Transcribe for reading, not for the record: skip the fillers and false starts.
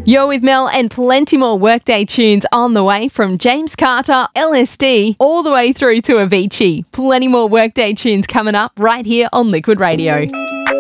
You're with Mel and plenty more Workday tunes on the way from James Carter, LSD, all the way through to Avicii. Plenty more Workday tunes coming up right here on Liquid Radio.